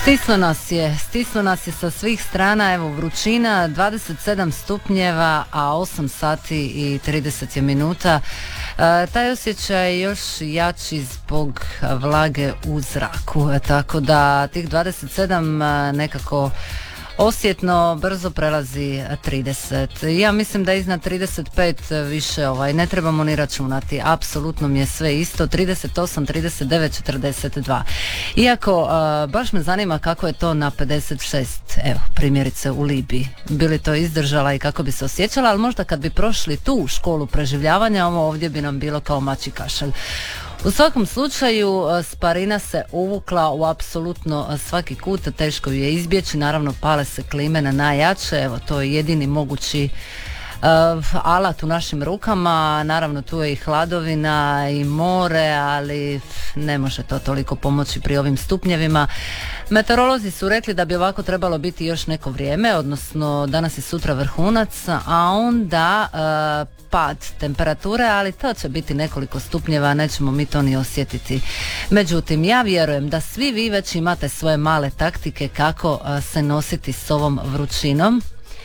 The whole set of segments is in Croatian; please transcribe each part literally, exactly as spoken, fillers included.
Stislo nas je, stislo nas je sa svih strana, evo vrućina, dvadeset sedam stupnjeva, a osam sati i trideset je minuta. E, taj osjećaj je još jači zbog vlage u zraku, e, tako da tih dvadeset sedam e, nekako osjetno brzo prelazi trideset. Ja mislim da iznad trideset pet više ovaj, ne trebamo ni računati. Apsolutno mi je sve isto. trideset osam, trideset devet, četrdeset dva. Iako uh, baš me zanima kako je to na pedeset šest. Evo, primjerice u Libiji. Bi li to izdržala i kako bi se osjećala, ali možda kad bi prošli tu školu preživljavanja, ovo ovdje bi nam bilo kao mačji kašalj. U svakom slučaju Sparina se uvukla u apsolutno svaki kut, teško ju je izbjeći, naravno pale se klime na najjače, evo to je jedini mogući uh, alat u našim rukama, naravno tu je i hladovina i more, ali ne može to toliko pomoći pri ovim stupnjevima. Meteorolozi su rekli da bi ovako trebalo biti još neko vrijeme, odnosno danas i sutra vrhunac, a onda uh, pad temperature, ali to će biti nekoliko stupnjeva, nećemo mi to ni osjetiti. Međutim, ja vjerujem da svi vi već imate svoje male taktike kako uh, se nositi s ovom vrućinom.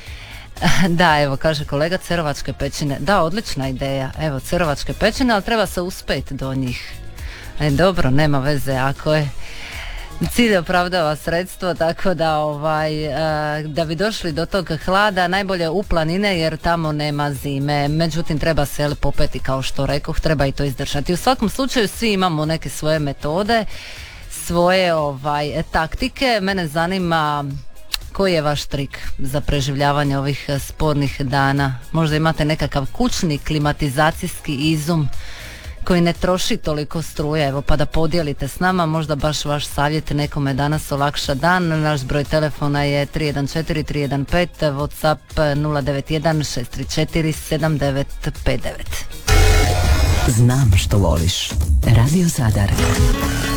Da, evo, kaže kolega, Cerovačke pećine. Da, odlična ideja. Evo, Cerovačke pećine, ali treba se uspjeti do njih. E, dobro, nema veze, ako je cilj opravdava sredstvo, tako da ovaj, da bi došli do tog hlada najbolje u planine jer tamo nema zime. Međutim, treba se jel, popeti kao što rekoh, treba i to izdržati. U svakom slučaju svi imamo neke svoje metode, svoje ovaj, taktike. Mene zanima koji je vaš trik za preživljavanje ovih spornih dana. Možda imate nekakav kućni klimatizacijski izum koji ne troši toliko struje, evo pa da podijelite s nama, možda baš vaš savjet nekome danas olakša dan. Naš broj telefona je tri jedan četiri tri jedan pet, WhatsApp nula devet jedan šest tri četiri sedam devet pet devet. Znam što voliš. Radio Zadar.